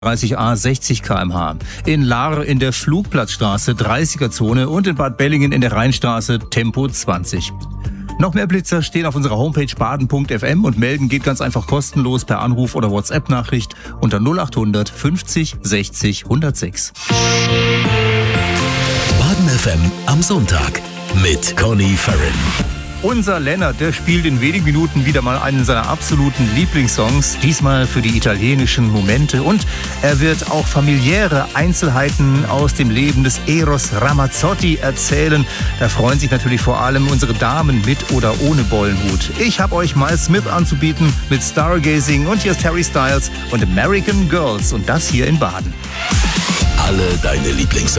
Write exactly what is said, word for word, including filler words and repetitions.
dreißig A sechzig Kilometer pro Stunde. In Lahr in der Flugplatzstraße dreißiger-Zone und in Bad Bellingen in der Rheinstraße Tempo zwanzig. Noch mehr Blitzer stehen auf unserer Homepage baden punkt f m und melden geht ganz einfach kostenlos per Anruf oder WhatsApp-Nachricht unter null achthundert fünfzig sechzig hundertsechs. Baden F M am Sonntag mit Conny Farren. Unser Lennart, der spielt in wenigen Minuten wieder mal einen seiner absoluten Lieblingssongs, diesmal für die italienischen Momente, und er wird auch familiäre Einzelheiten aus dem Leben des Eros Ramazzotti erzählen. Da freuen sich natürlich vor allem unsere Damen mit oder ohne Bollenhut. Ich habe euch Miles Smith anzubieten mit Stargazing, und hier ist Harry Styles und American Girls, und das hier in Baden. Alle deine Lieblingssongs